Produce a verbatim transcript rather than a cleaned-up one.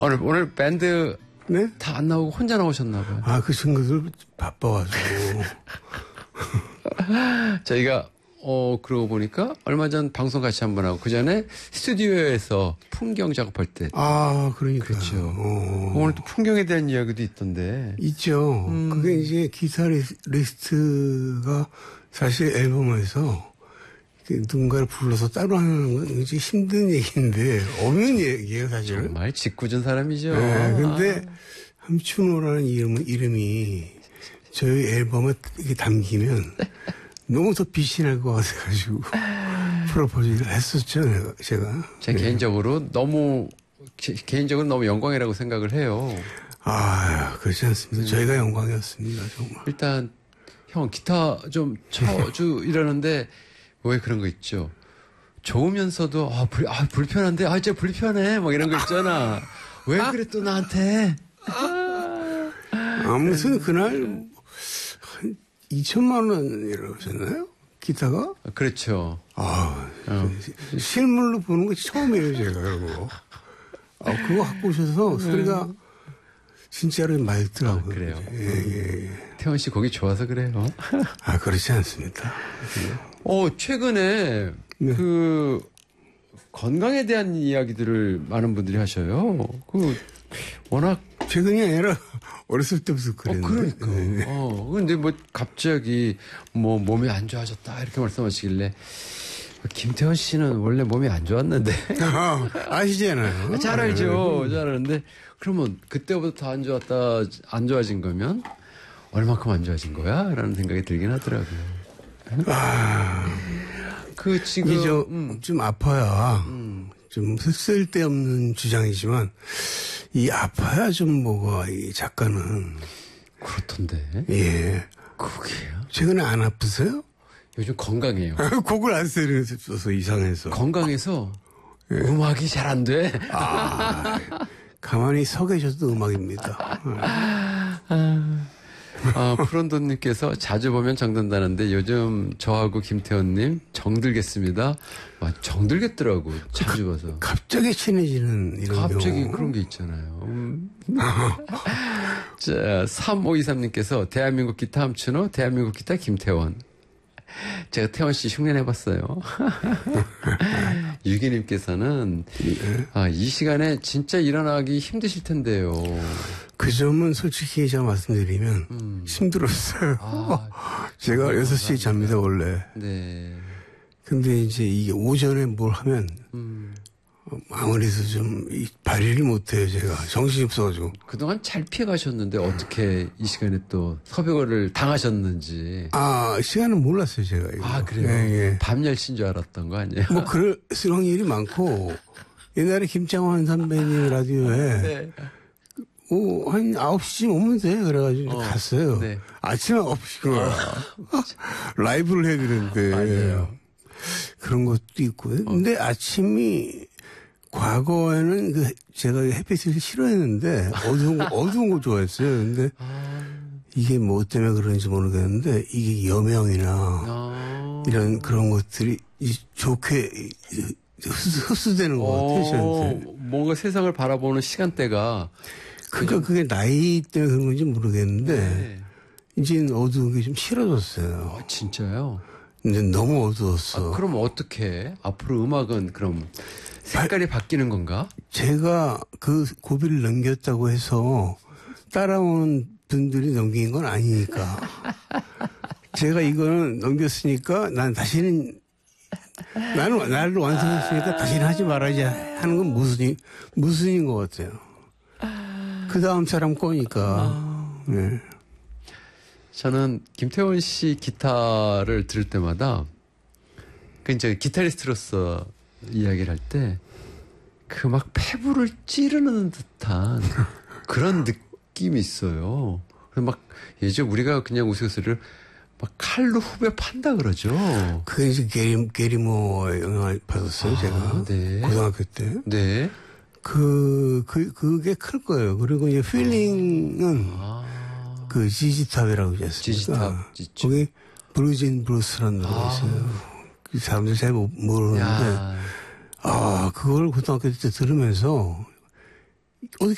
오늘, 오늘 밴드 네? 다 안 나오고 혼자 나오셨나봐요. 아, 그 친구들 바빠가지고. 저희가, 어, 그러고 보니까 얼마 전 방송 같이 한번 하고 그 전에 스튜디오에서 풍경 작업할 때. 아, 그러니까. 그렇죠. 어. 오늘 또 풍경에 대한 이야기도 있던데. 있죠. 음. 그게 이제 기타리스트가 사실 앨범에서 누군가를 불러서 따로 하는 건 굉장히 힘든 얘기인데, 없는 얘기예요, 사실은. 정말 짓궂은 사람이죠. 네, 근데 함춘호라는 이름, 이름이 저희 앨범에 이렇게 담기면 너무 더 빛이 날 것 같아가지고 프로포즈를 했었죠, 제가. 제 네. 개인적으로 너무, 개, 개인적으로 너무 영광이라고 생각을 해요. 아, 그렇지 않습니다. 네. 저희가 영광이었습니다, 정말. 일단, 형, 기타 좀 쳐주 이러는데, 왜 그런 거 있죠? 좋으면서도, 아, 불, 아 불편한데? 아, 진짜 불편해. 막 이런 거 있잖아. 왜 그래, 또 나한테? 아무튼 그날 한 이천만 원이라고 하셨나요? 기타가? 그렇죠. 아, 어. 실물로 보는 거 처음이에요, 제가, 그런 거. 아, 그거 갖고 오셔서 소리가 진짜로 맑더라고요. 아, 그래요? 예, 예, 예. 태원 씨 곡이 좋아서 그래요. 아, 그렇지 않습니다. 어, 최근에, 네. 그, 건강에 대한 이야기들을 많은 분들이 하셔요. 그, 워낙. 최근이 아니라 어렸을 때부터 어, 그랬는데. 그러니까. 네. 어, 근데 뭐, 갑자기, 뭐, 몸이 안 좋아졌다, 이렇게 말씀하시길래. 김태원 씨는 원래 몸이 안 좋았는데. 아, 아시잖아요. 잘 알죠. 잘 아는데. 그러면 그때부터 안 좋았다, 안 좋아진 거면 얼마큼 안 좋아진 거야? 라는 생각이 들긴 하더라고요. 아, 그 지금. 이게 저, 음. 좀 아파야, 음. 좀 쓸데없는 주장이지만, 이 아파야 좀 뭐가, 이 작가는. 그렇던데. 예. 그게요? 최근에 안 아프세요? 요즘 건강해요. 곡을 안 쓰면서 이상해서. 건강해서 예. 음악이 잘 안 돼. 아, 가만히 서 계셔도 음악입니다. 아, 푸른돈님께서 자주 보면 정든다는데 요즘 저하고 김태원님 정들겠습니다. 아, 정들겠더라고. 자주 봐서. 갑자기 친해지는 이런 갑자기 경우. 그런 게 있잖아요. 음. 자, 삼오이삼님께서 대한민국 기타 함춘호, 대한민국 기타 김태원. 제가 태원 씨 흉내내봤어요. 유기님께서는 아, 이 시간에 진짜 일어나기 힘드실 텐데요. 그 점은 솔직히 제가 말씀드리면 음. 힘들었어요. 아, 제가 여섯 시에 잡니다, 원래. 네. 근데 이제 이게 오전에 뭘 하면 음. 아무래도 좀 이, 발휘를 못해요, 제가. 정신이 없어가지고. 그동안 잘 피해가셨는데 어떻게 이 시간에 또 섭외를 당하셨는지. 아, 시간은 몰랐어요, 제가. 이거. 아, 그래요? 예, 예. 밤 열 시인 줄 알았던 거 아니에요? 뭐, 그럴 확률이 많고, 옛날에 김창완 선배님 라디오에, 네. 오, 한 아홉 시쯤 오면 돼. 그래가지고 어, 갔어요. 네. 아침 아홉 시인 거야. 라이브를 해야 되는데. 맞아요. 그런 것도 있고. 근데 아침이, 과거에는 그 제가 햇빛을 싫어했는데, 어두운 거, 어두운 거 좋아했어요. 근데, 아, 이게 뭐 때문에 그런지 모르겠는데, 이게 여명이나, 아. 이런 그런 것들이 이 좋게 이- 흡수, 흡수되는 것 같아요, 저한테. 어, 뭔가 세상을 바라보는 시간대가. 그러니까 그게 나이 때문에 그런 건지 모르겠는데, 네. 이제 어두운 게 좀 싫어졌어요. 아, 진짜요? 근데 너무 어두웠어. 아, 그럼 어떻게? 앞으로 음악은 그럼 색깔이 바뀌는 건가? 제가 그 고비를 넘겼다고 해서 따라오는 분들이 넘긴 건 아니니까. 제가 이거는 넘겼으니까 난 다시는 나는 나를 완성했으니까 다시는 하지 말아야지 하는 건 무슨이 무슨인 것 같아요. 그 다음 사람 거니까. 네. 저는 김태원 씨 기타를 들을 때마다 그 이제 기타리스트로서 이야기를 할 때 그 막 폐부를 찌르는 듯한 그런 느낌이 있어요. 그래서 막 예전 우리가 그냥 우스갯소리를 막 칼로 후벼 판다 그러죠. 그게 이제 게리, 게리모어의 영향을 받았어요, 아, 제가. 네. 고등학교 때. 네. 그, 그, 그게 클 거예요. 그리고 이제 필링은 아. 그 지지탑이라고 하지 않습니까? 지지탑, 지지. 거기 브루진 브루스라는 노래가 아. 있어요. 그 사람들이 잘 모- 모르는데. 야. 아, 그걸 고등학교 때 들으면서 어떻게